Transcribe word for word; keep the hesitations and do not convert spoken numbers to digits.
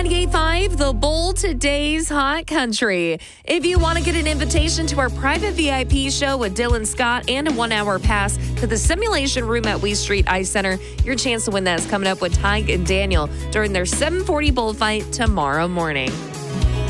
ninety-eight point five, The Bull, today's hot country. If you want to get an invitation to our private V I P show with Dylan Scott and a one-hour pass to the Simulation Room at Wee Street Ice Center, your chance to win that is coming up with Tyke and Daniel during their seven forty bullfight tomorrow morning.